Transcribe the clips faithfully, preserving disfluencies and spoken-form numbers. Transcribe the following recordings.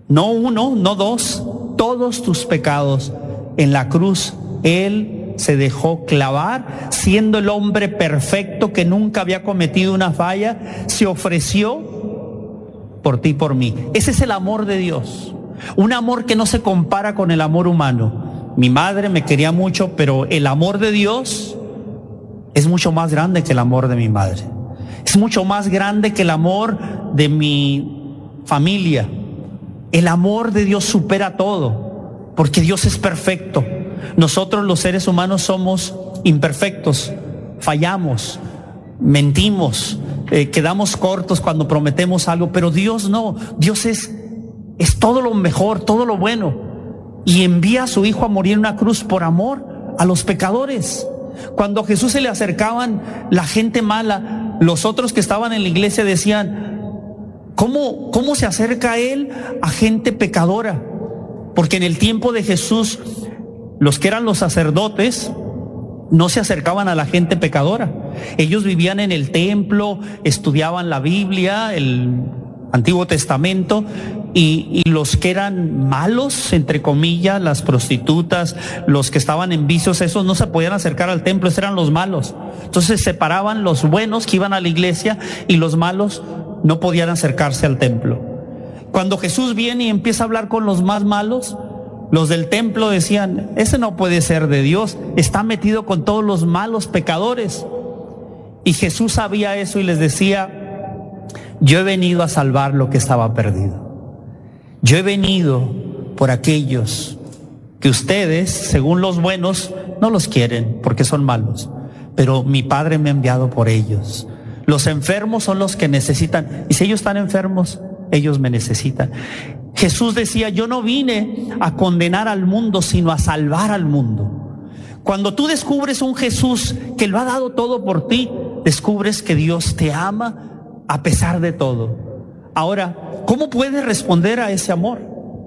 No uno, no dos, todos tus pecados. En la cruz Él se dejó clavar, siendo el hombre perfecto que nunca había cometido una falla, se ofreció por ti y por mí. Ese es el amor de Dios, un amor que no se compara con el amor humano. Mi madre me quería mucho, pero el amor de Dios es mucho más grande que el amor de mi madre. Es mucho más grande que el amor de mi familia. El amor de Dios supera todo, porque Dios es perfecto. Nosotros los seres humanos somos imperfectos, fallamos, mentimos, eh, quedamos cortos cuando prometemos algo, pero Dios no. Dios es, es todo lo mejor, todo lo bueno, y envía a su Hijo a morir en una cruz por amor a los pecadores. Cuando a Jesús se le acercaban la gente mala, los otros que estaban en la iglesia decían: ¿cómo, cómo se acerca a Él a gente pecadora? Porque en el tiempo de Jesús, los que eran los sacerdotes no se acercaban a la gente pecadora. Ellos vivían en el templo, estudiaban la Biblia, el Antiguo Testamento, y, y los que eran malos, entre comillas, las prostitutas, los que estaban en vicios, esos no se podían acercar al templo, esos eran los malos. Entonces separaban los buenos que iban a la iglesia y los malos no podían acercarse al templo. Cuando Jesús viene y empieza a hablar con los más malos, los del templo decían: ese no puede ser de Dios, está metido con todos los malos pecadores. Y Jesús sabía eso y les decía: yo he venido a salvar lo que estaba perdido. Yo he venido por aquellos que ustedes, según los buenos, no los quieren porque son malos, pero mi Padre me ha enviado por ellos. Los enfermos son los que necesitan, y si ellos están enfermos, ellos me necesitan. Jesús decía: yo no vine a condenar al mundo, sino a salvar al mundo. Cuando tú descubres un Jesús que lo ha dado todo por ti, descubres que Dios te ama a pesar de todo. Ahora, ¿cómo puedes responder a ese amor?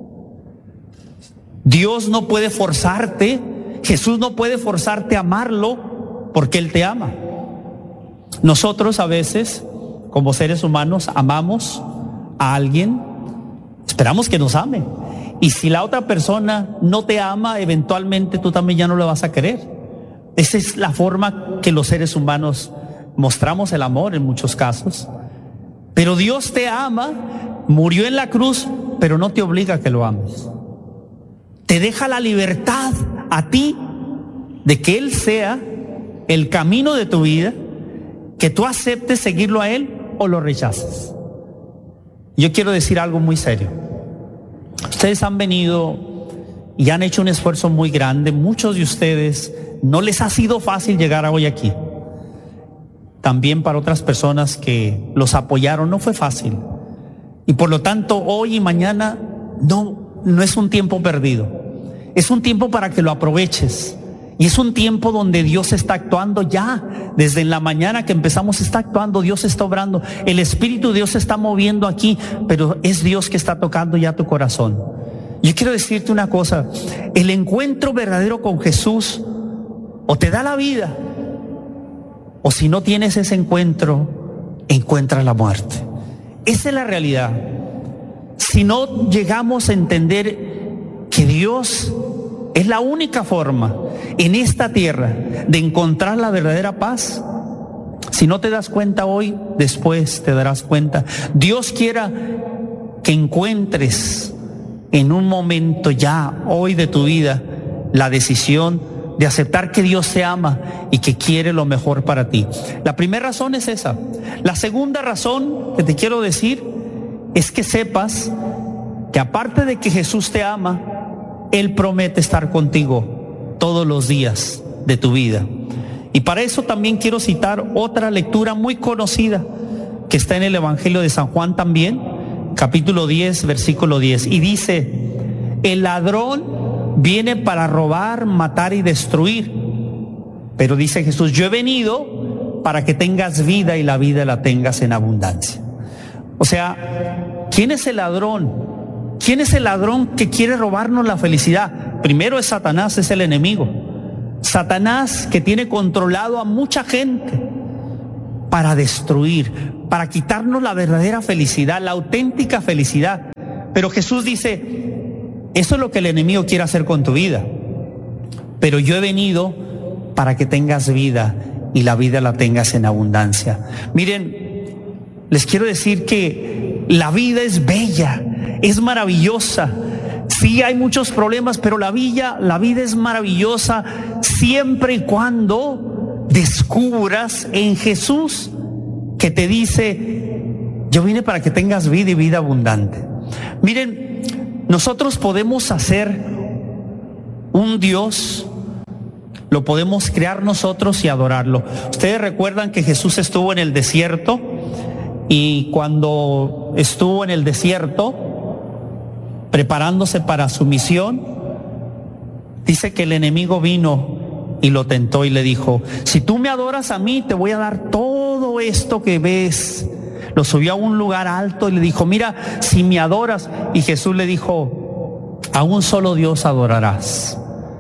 Dios no puede forzarte, Jesús no puede forzarte a amarlo porque Él te ama. Nosotros a veces, como seres humanos, amamos a alguien, esperamos que nos ame. Y si la otra persona no te ama, eventualmente tú también ya no le vas a querer. Esa es la forma que los seres humanos mostramos el amor en muchos casos. Pero Dios te ama, murió en la cruz, pero no te obliga a que lo ames. Te deja la libertad a ti de que Él sea el camino de tu vida, que tú aceptes seguirlo a Él o lo rechaces. Yo quiero decir algo muy serio. Ustedes han venido y han hecho un esfuerzo muy grande. Muchos de ustedes no les ha sido fácil llegar a hoy aquí. También para otras personas que los apoyaron no fue fácil. Y por lo tanto, hoy y mañana no, no es un tiempo perdido. Es un tiempo para que lo aproveches. Y es un tiempo donde Dios está actuando ya. Desde la mañana que empezamos está actuando, Dios está obrando. El Espíritu de Dios se está moviendo aquí, pero es Dios que está tocando ya tu corazón. Yo quiero decirte una cosa: el encuentro verdadero con Jesús o te da la vida, o si no tienes ese encuentro, encuentras la muerte. Esa es la realidad. Si no llegamos a entender que Dios es la única forma en esta tierra de encontrar la verdadera paz, si no te das cuenta hoy, después te darás cuenta. Dios quiera que encuentres en un momento ya, hoy de tu vida, la decisión de aceptar que Dios te ama y que quiere lo mejor para ti. La primera razón es esa. La segunda razón que te quiero decir es que sepas que aparte de que Jesús te ama, Él promete estar contigo todos los días de tu vida. Y para eso también quiero citar otra lectura muy conocida que está en el Evangelio de San Juan también, capítulo diez, versículo diez, y dice: el ladrón viene para robar, matar y destruir, pero dice Jesús: yo he venido para que tengas vida y la vida la tengas en abundancia. O sea, ¿quién es el ladrón? ¿Quién es el ladrón que quiere robarnos la felicidad? Primero es Satanás, es el enemigo. Satanás, que tiene controlado a mucha gente para destruir, para quitarnos la verdadera felicidad, la auténtica felicidad. Pero Jesús dice, eso es lo que el enemigo quiere hacer con tu vida. Pero yo he venido para que tengas vida y la vida la tengas en abundancia. Miren, les quiero decir que la vida es bella, es maravillosa. Sí hay muchos problemas, pero la vida, la vida es maravillosa siempre y cuando descubras en Jesús que te dice, yo vine para que tengas vida y vida abundante. Miren, nosotros podemos hacer un Dios, lo podemos crear nosotros y adorarlo. Ustedes recuerdan que Jesús estuvo en el desierto, y cuando estuvo en el desierto preparándose para su misión, dice que el enemigo vino y lo tentó y le dijo, si tú me adoras a mí, te voy a dar todo esto que ves. Lo subió a un lugar alto y le dijo, mira, si me adoras. Y Jesús le dijo, a un solo Dios adorarás.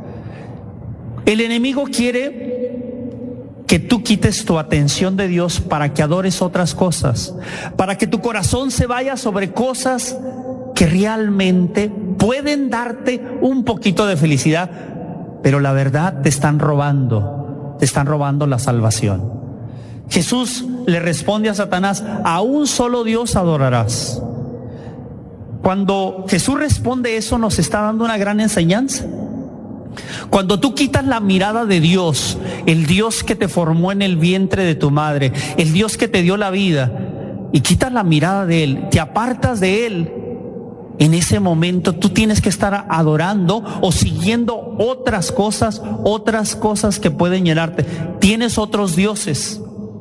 El enemigo quiere que tú quites tu atención de Dios para que adores otras cosas, para que tu corazón se vaya sobre cosas que realmente pueden darte un poquito de felicidad, pero la verdad te están robando, te están robando la salvación. Jesús le responde a Satanás, a un solo Dios adorarás. Cuando Jesús responde eso, nos está dando una gran enseñanza. Cuando tú quitas la mirada de Dios, el Dios que te formó en el vientre de tu madre, el Dios que te dio la vida, y quitas la mirada de Él, te apartas de Él, en ese momento tú tienes que estar adorando o siguiendo otras cosas, otras cosas que pueden llenarte. Tienes otros dioses.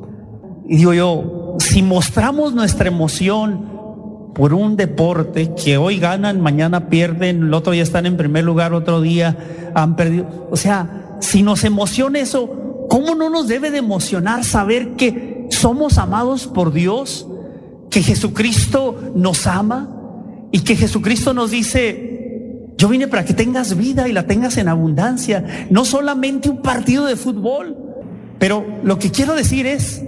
Y digo yo, si mostramos nuestra emoción por un deporte que hoy ganan, mañana pierden, el otro día están en primer lugar, otro día han perdido, o sea, si nos emociona eso, ¿cómo no nos debe de emocionar saber que somos amados por Dios, que Jesucristo nos ama y que Jesucristo nos dice, yo vine para que tengas vida y la tengas en abundancia, no solamente un partido de fútbol? Pero lo que quiero decir es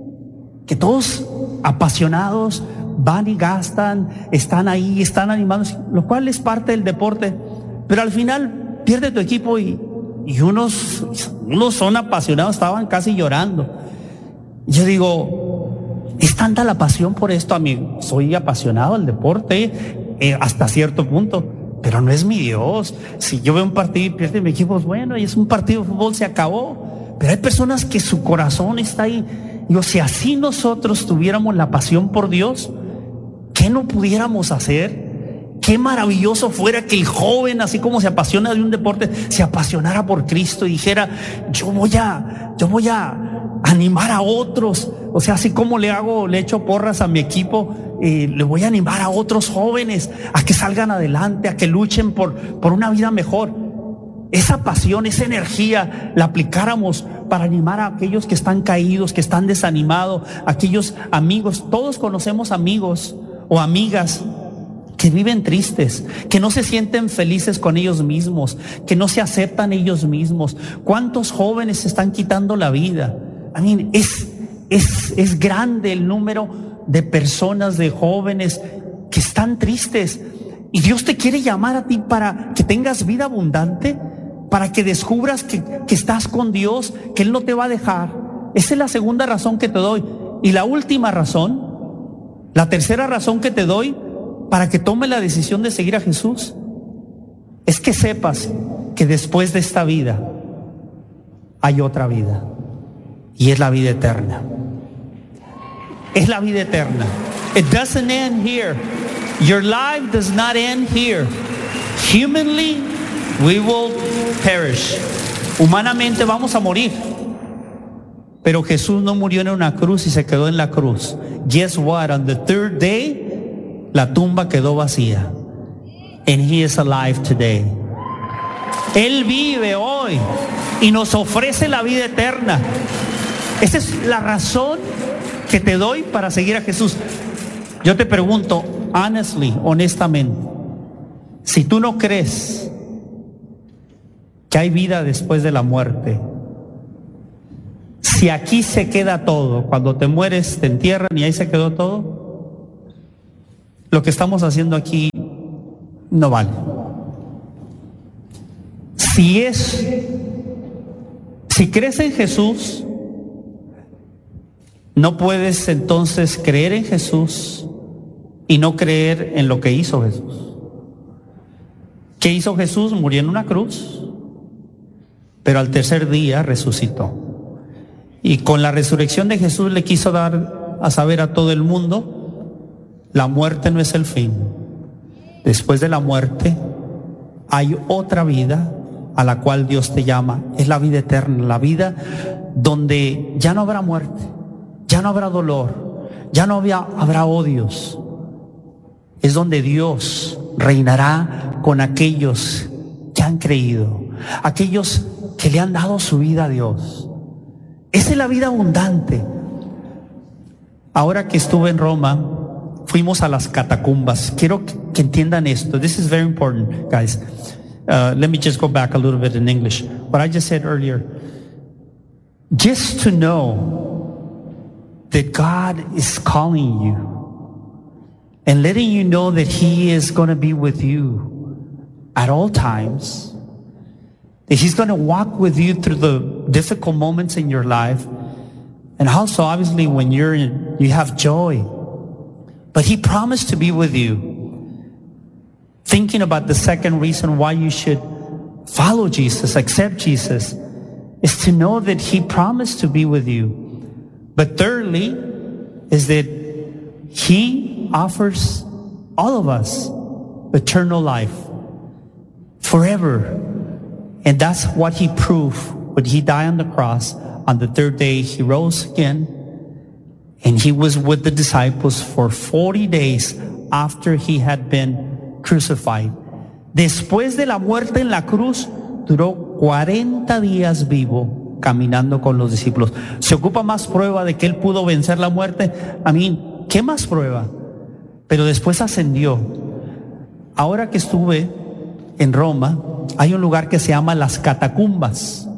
que todos apasionados van y gastan, están ahí, están animados, lo cual es parte del deporte, pero al final pierde tu equipo y, y unos, unos son apasionados, estaban casi llorando. Yo digo, es tanta la pasión por esto. A mí, soy apasionado del deporte eh, hasta cierto punto, pero no es mi Dios. Si yo veo un partido y pierde mi equipo, bueno, y es un partido de fútbol, se acabó. Pero hay personas que su corazón está ahí. Digo, si así nosotros tuviéramos la pasión por Dios, ¿qué no pudiéramos hacer? Qué maravilloso fuera que el joven, así como se apasiona de un deporte, se apasionara por Cristo y dijera, yo voy a, yo voy a animar a otros. O sea, así como le hago, le echo porras a mi equipo, eh, le voy a animar a otros jóvenes a que salgan adelante, a que luchen por, por una vida mejor. Esa pasión, esa energía la aplicáramos para animar a aquellos que están caídos, que están desanimados, aquellos amigos. Todos conocemos amigos o amigas que viven tristes, que no se sienten felices con ellos mismos, que no se aceptan ellos mismos. ¿Cuántos jóvenes se están quitando la vida? I mean, es, es, es grande el número de personas, de jóvenes que están tristes. Y Dios te quiere llamar a ti para que tengas vida abundante, para que descubras que, que estás con Dios, que Él no te va a dejar. Esa es la segunda razón que te doy. Y la última razón, la tercera razón que te doy para que tome la decisión de seguir a Jesús, es que sepas que después de esta vida hay otra vida, y es la vida eterna. Es la vida eterna. It doesn't end here. Your life does not end here. Humanly, we will perish. Humanamente vamos a morir. Pero Jesús no murió en una cruz y se quedó en la cruz. Guess what? On the third day, la tumba quedó vacía. And He is alive today. Él vive hoy y nos ofrece la vida eterna. Esa es la razón que te doy para seguir a Jesús. Yo te pregunto, honestly, honestamente, si tú no crees que hay vida después de la muerte, si aquí se queda todo, cuando te mueres te entierran y ahí se quedó todo, lo que estamos haciendo aquí no vale. Si es, si crees en Jesús, no puedes entonces creer en Jesús y no creer en lo que hizo Jesús. ¿Qué hizo Jesús? Murió en una cruz, pero al tercer día resucitó. Y con la resurrección de Jesús le quiso dar a saber a todo el mundo: la muerte no es el fin. Después de la muerte hay otra vida a la cual Dios te llama. Es la vida eterna, la vida donde ya no habrá muerte, ya no habrá dolor, ya no habrá, habrá odios. Es donde Dios reinará con aquellos que han creído, aquellos que le han dado su vida a Dios. Esa es la vida abundante. Ahora que estuve en Roma, fuimos a las catacumbas. Quiero que entiendan esto. This is very important, guys. Uh, let me just go back a little bit in English. What I just said earlier. Just to know that God is calling you and letting you know that He is going to be with you at all times, that He's going to walk with you through the difficult moments in your life, and also obviously when you're in, you have joy. But He promised to be with you. Thinking about the second reason why you should follow Jesus, accept Jesus, is to know that He promised to be with you. But thirdly, is that He offers all of us eternal life forever. And that's what He proved when He died on the cross. On the third day, He rose again, and He was with the disciples for forty days after He had been crucified. Después de la muerte en la cruz, duró cuarenta días vivo caminando con los discípulos. ¿Se ocupa más prueba de que Él pudo vencer la muerte? A mí, ¿qué más prueba? Pero después ascendió. Ahora que estuve en Roma, hay un lugar que se llama las catacumbas.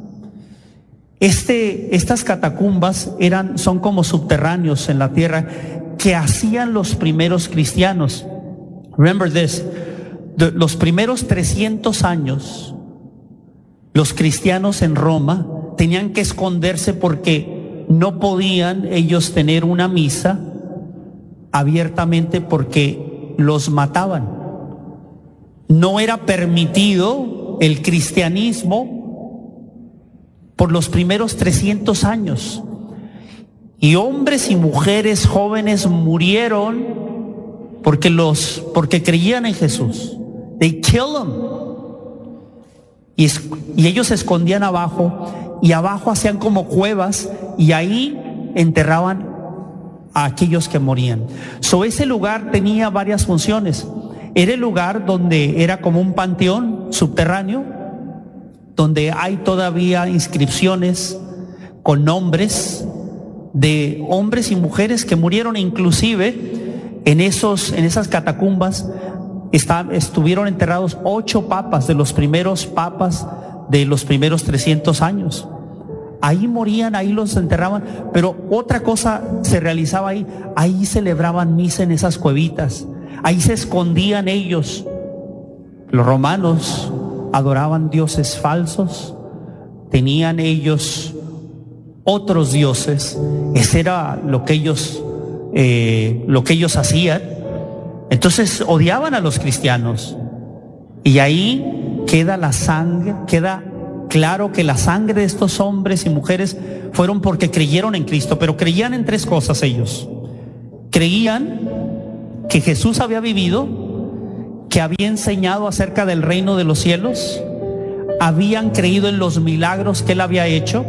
Este, estas catacumbas eran, son como subterráneos en la tierra que hacían los primeros cristianos. Remember this, the, los primeros trescientos años, los cristianos en Roma tenían que esconderse porque no podían ellos tener una misa abiertamente porque los mataban. No era permitido el cristianismo por los primeros trescientos años. Y hombres y mujeres jóvenes murieron porque los porque creían en Jesús. They kill them. Y, es, y ellos se escondían abajo, y abajo hacían como cuevas, y ahí enterraban a aquellos que morían. So, ese lugar tenía varias funciones. Era el lugar donde era como un panteón subterráneo, donde hay todavía inscripciones con nombres de hombres y mujeres que murieron. Inclusive en esos, en esas catacumbas está, estuvieron enterrados ocho papas, de los primeros papas de los primeros trescientos años. Ahí morían, ahí los enterraban. Pero otra cosa se realizaba ahí. Ahí celebraban misa en esas cuevitas. Ahí se escondían ellos. Los romanos adoraban dioses falsos. Tenían ellos otros dioses. Ese era lo que ellos, eh, lo que ellos hacían. Entonces odiaban a los cristianos. Y ahí queda la sangre, queda claro que la sangre de estos hombres y mujeres fueron porque creyeron en Cristo. Pero creían en tres cosas ellos. Creían que Jesús había vivido, que había enseñado acerca del reino de los cielos, habían creído en los milagros que Él había hecho,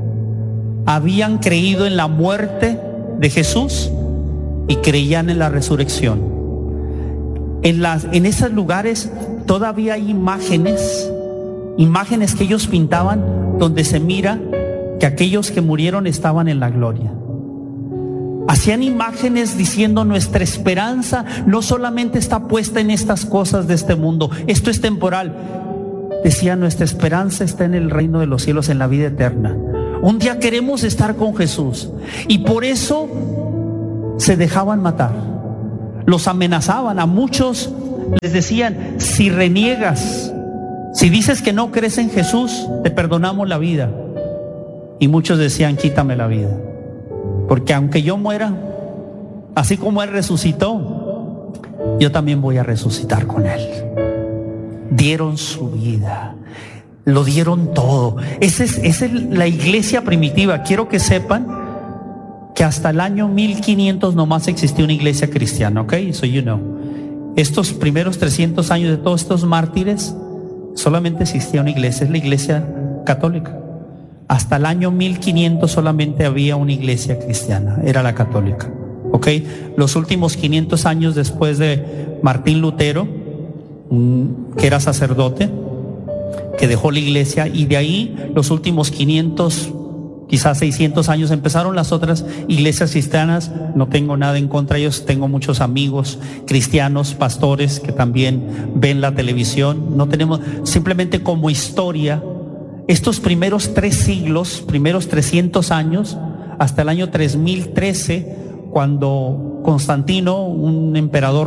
habían creído en la muerte de Jesús y creían en la resurrección. En, las, en esos lugares todavía hay imágenes, imágenes que ellos pintaban donde se mira que aquellos que murieron estaban en la gloria. Hacían imágenes diciendo: nuestra esperanza no solamente está puesta en estas cosas de este mundo, esto es temporal. Decían: nuestra esperanza está en el reino de los cielos, en la vida eterna. Un día queremos estar con Jesús. Y por eso se dejaban matar. Los amenazaban. A muchos les decían, si reniegas, si dices que no crees en Jesús, te perdonamos la vida. Y muchos decían, quítame la vida, porque aunque yo muera, así como Él resucitó, yo también voy a resucitar con Él. Dieron su vida, lo dieron todo. Esa es, esa es la iglesia primitiva. Quiero que sepan que hasta el año mil quinientos nomás existió una iglesia cristiana, ¿ok? So you know. Estos primeros trescientos años de todos estos mártires, solamente existía una iglesia, es la iglesia católica. Hasta el año mil quinientos solamente había una iglesia cristiana, era la católica, ¿ok? Los últimos quinientos años después de Martín Lutero, que era sacerdote, que dejó la iglesia, y de ahí los últimos quinientos, quizás seiscientos años, empezaron las otras iglesias cristianas. No tengo nada en contra de ellos, tengo muchos amigos cristianos, pastores que también ven la televisión. No tenemos, simplemente como historia, estos primeros tres siglos, primeros trescientos años, hasta el año tres mil trece, cuando Constantino, un emperador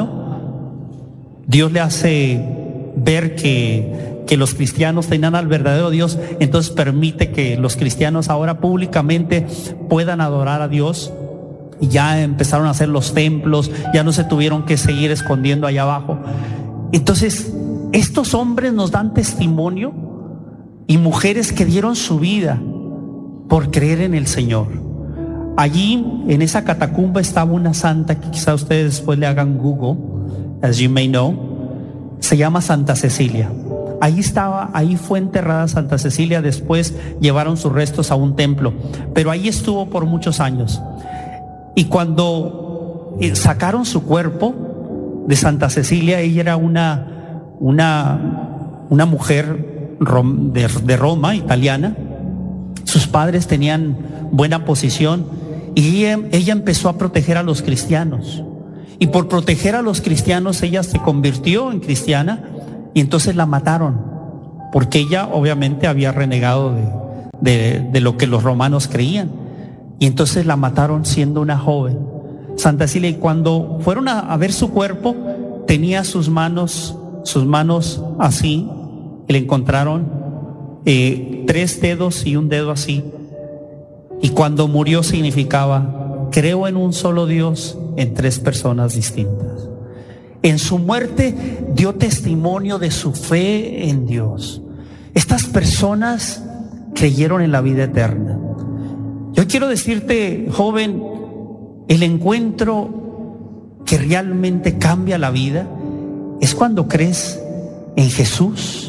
romano, Dios le hace ver que, que los cristianos tenían al verdadero Dios, entonces permite que los cristianos ahora públicamente puedan adorar a Dios. Y ya empezaron a hacer los templos, ya no se tuvieron que seguir escondiendo allá abajo. Entonces, estos hombres nos dan testimonio, y mujeres que dieron su vida por creer en el Señor. Allí en esa catacumba estaba una santa que quizá ustedes después le hagan Google, as you may know, se llama Santa Cecilia. Ahí estaba, ahí fue enterrada Santa Cecilia. Después llevaron sus restos a un templo, pero ahí estuvo por muchos años. Y cuando sacaron su cuerpo de Santa Cecilia, ella era una, una, una mujer de, de Roma, italiana. Sus padres tenían buena posición y ella, ella empezó a proteger a los cristianos. Y por proteger a los cristianos, ella se convirtió en cristiana y entonces la mataron, porque ella obviamente había renegado de, de, de lo que los romanos creían. Y entonces la mataron siendo una joven, Santa Cecilia. Y cuando fueron a, a ver su cuerpo, tenía sus manos, sus manos así, y le encontraron eh, tres dedos y un dedo así. Y cuando murió significaba, creo en un solo Dios en tres personas distintas. En su muerte dio testimonio de su fe en Dios. Estas personas creyeron en la vida eterna. Yo quiero decirte, joven, el encuentro que realmente cambia la vida es cuando crees en Jesús,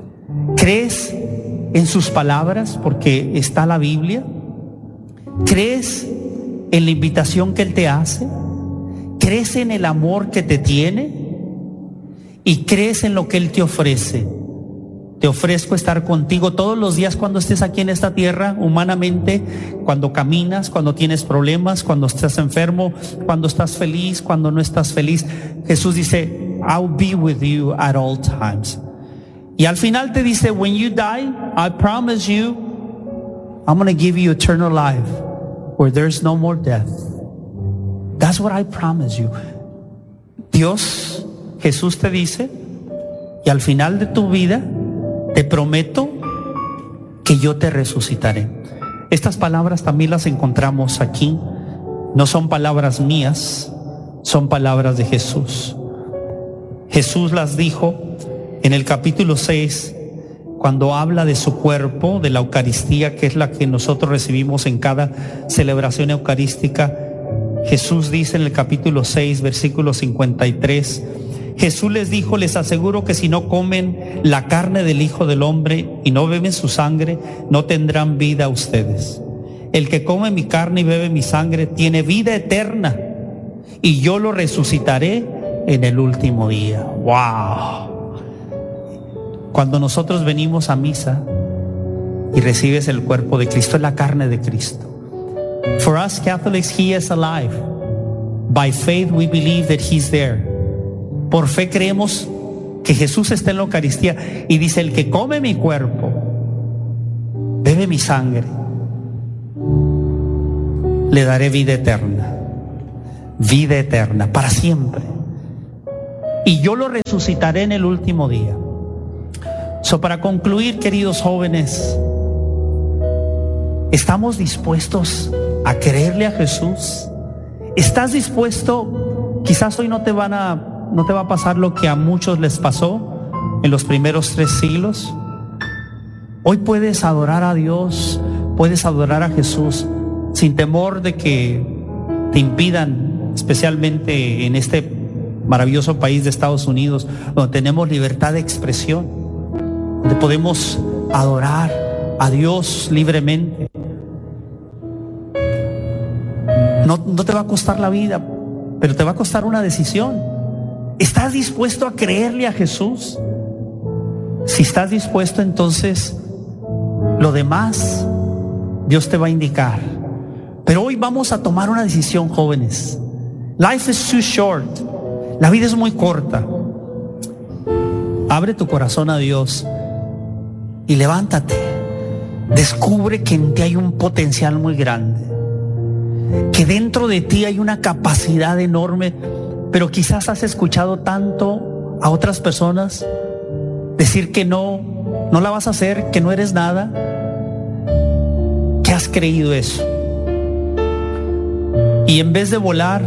crees en sus palabras, porque está la Biblia, crees en la invitación que Él te hace, crees en el amor que te tiene y crees en lo que Él te ofrece. Te ofrezco estar contigo todos los días cuando estés aquí en esta tierra, humanamente, cuando caminas, cuando tienes problemas, cuando estás enfermo, cuando estás feliz, cuando no estás feliz. Jesús dice, I'll be with you at all times. Y al final te dice, when you die, I promise you, I'm going to give you eternal life where there's no more death. That's what I promise you. Dios, Jesús te dice, y al final de tu vida, te prometo que yo te resucitaré. Estas palabras también las encontramos aquí. No son palabras mías, son palabras de Jesús. Jesús las dijo en el capítulo seis, cuando habla de su cuerpo, de la Eucaristía, que es la que nosotros recibimos en cada celebración eucarística. Jesús dice en el capítulo seis, versículo cincuenta y tres, Jesús les dijo, les aseguro que si no comen la carne del Hijo del Hombre y no beben su sangre, no tendrán vida ustedes. El que come mi carne y bebe mi sangre tiene vida eterna, y yo lo resucitaré en el último día. ¡Wow! Cuando nosotros venimos a misa y recibes el cuerpo de Cristo, es la carne de Cristo. For us Catholics, He is alive. By faith we believe that He's there. Por fe creemos que Jesús está en la Eucaristía, y dice, el que come mi cuerpo, bebe mi sangre, le daré vida eterna. Vida eterna, para siempre. y yo lo resucitaré en el último día. So, para concluir, queridos jóvenes, ¿estamos dispuestos a creerle a Jesús? ¿Estás dispuesto? Quizás hoy no te van a, no te va a pasar lo que a muchos les pasó en los primeros tres siglos. Hoy puedes adorar a Dios, puedes adorar a Jesús sin temor de que te impidan, especialmente en este maravilloso país de Estados Unidos, donde tenemos libertad de expresión, donde podemos adorar a Dios libremente. No, no te va a costar la vida, pero te va a costar una decisión. ¿Estás dispuesto a creerle a Jesús? Si estás dispuesto, entonces lo demás Dios te va a indicar. Pero hoy vamos a tomar una decisión, jóvenes. Life is too short. La vida es muy corta. Abre tu corazón a Dios y levántate. Descubre que en ti hay un potencial muy grande, que dentro de ti hay una capacidad enorme, pero quizás has escuchado tanto a otras personas decir que no, no la vas a hacer, que no eres nada, que has creído eso. Y en vez de volar,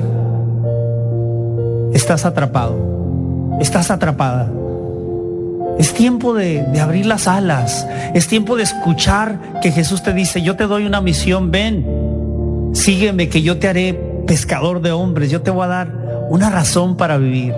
estás atrapado, estás atrapada. Es tiempo de, de abrir las alas. Es tiempo de escuchar que Jesús te dice: yo te doy una misión, ven, sígueme, que yo te haré pescador de hombres. Yo te voy a dar una razón para vivir.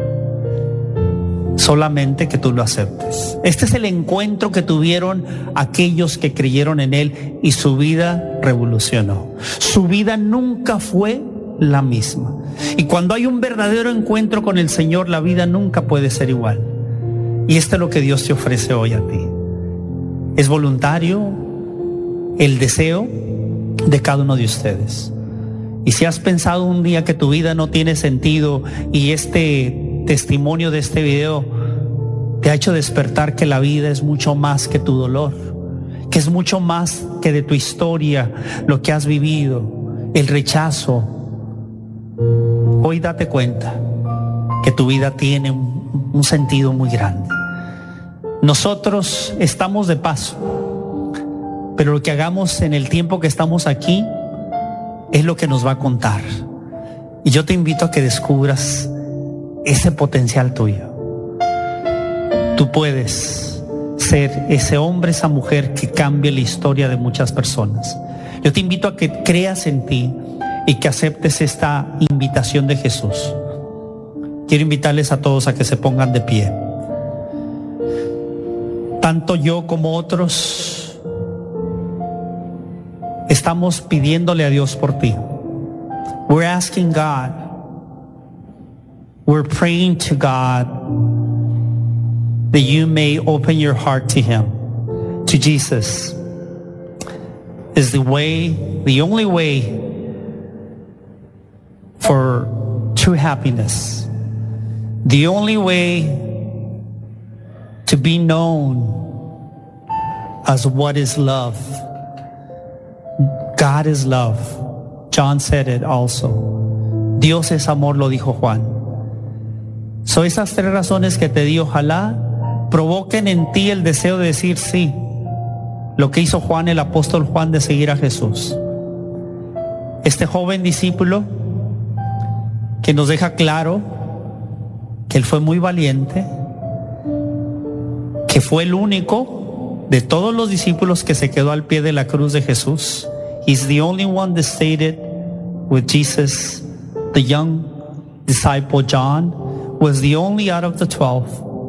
Solamente que tú lo aceptes. Este es el encuentro que tuvieron aquellos que creyeron en Él y su vida revolucionó. Su vida nunca fue la misma. Y cuando hay un verdadero encuentro con el Señor, la vida nunca puede ser igual. Y esto es lo que Dios te ofrece hoy a ti. Es voluntario el deseo de cada uno de ustedes. Y si has pensado un día que tu vida no tiene sentido y este testimonio de este video te ha hecho despertar que la vida es mucho más que tu dolor, que es mucho más que de tu historia, lo que has vivido, el rechazo, hoy date cuenta que tu vida tiene un, un sentido muy grande. Nosotros estamos de paso, pero lo que hagamos en el tiempo que estamos aquí es lo que nos va a contar. Y yo te invito a que descubras ese potencial tuyo. Tú puedes ser ese hombre, esa mujer que cambie la historia de muchas personas. Yo te invito a que creas en ti y que aceptes esta invitación de Jesús. Quiero invitarles a todos a que se pongan de pie. Tanto yo como otros estamos pidiéndole a Dios por ti. We're asking God. We're praying to God that you may open your heart to Him, to Jesus. Is the way, the only way for true happiness. The only way to be known as what is love. God is love. John said it also. Dios es amor, lo dijo Juan. Son esas tres razones que te di, ojalá provoquen en ti el deseo de decir sí. Lo que hizo Juan, el apóstol Juan, de seguir a Jesús. Este joven discípulo que nos deja claro que él fue muy valiente, que fue el único de todos los discípulos que se quedó al pie de la cruz de Jesús. He's the only one that stayed with Jesus. The young disciple John was the only out of the twelve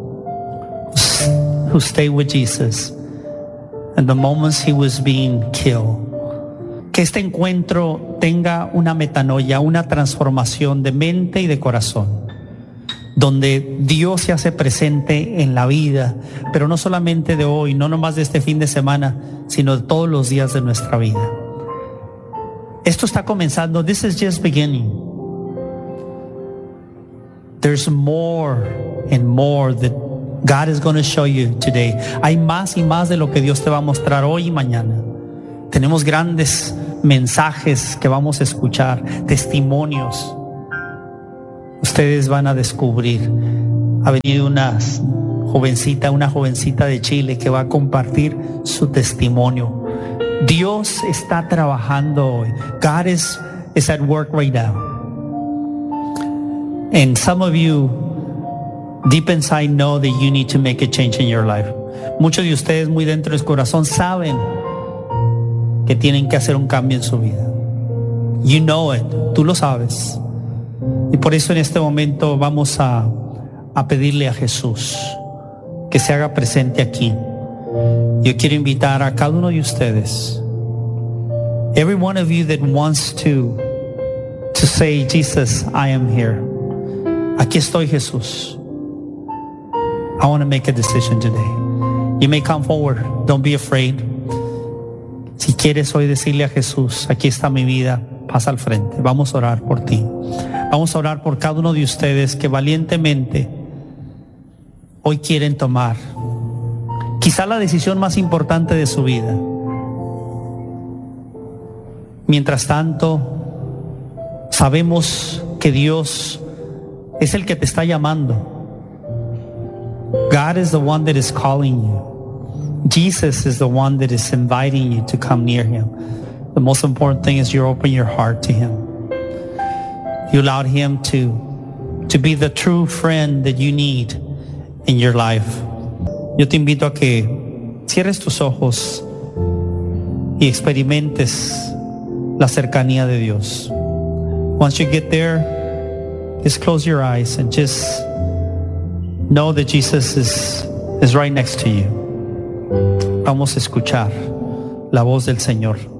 who stayed with Jesus in the moments he was being killed. Que este encuentro tenga una metanoia, una transformación de mente y de corazón, donde Dios se hace presente en la vida, pero no solamente de hoy, no nomás de este fin de semana, sino de todos los días de nuestra vida. Esto está comenzando. This is just beginning. There's more and more that God is going to show you today. Hay más y más de lo que Dios te va a mostrar hoy y mañana. Tenemos grandes mensajes que vamos a escuchar, testimonios. ustedes van a descubrir. Ha venido una jovencita, una jovencita de Chile que va a compartir su testimonio. Dios está trabajando hoy. God is, is at work right now. And some of you, deep inside, know that you need to make a change in your life. Muchos de ustedes muy dentro de su corazón saben que tienen que hacer un cambio en su vida. You know it, tú lo sabes. Y por eso en este momento vamos a, a pedirle a Jesús que se haga presente aquí. Yo quiero invitar a cada uno de ustedes, every one of you that wants to, to say, Jesus, I am here. Aquí estoy, Jesús. I want to make a decision today. You may come forward. Don't be afraid. Si quieres hoy decirle a Jesús, aquí está mi vida, pasa al frente. Vamos a orar por ti. Vamos a orar por cada uno de ustedes que valientemente hoy quieren tomar quizá la decisión más importante de su vida. Mientras tanto, sabemos que Dios es el que te está llamando. God is the one that is calling you. Jesus is the one that is inviting you to come near Him. The most important thing is you open your heart to Him. You allowed Him to, to be the true friend that you need in your life. Yo te invito a que cierres tus ojos y experimentes la cercanía de Dios. Once you get there, just close your eyes and just know that Jesus is, is right next to you. Vamos a escuchar la voz del Señor.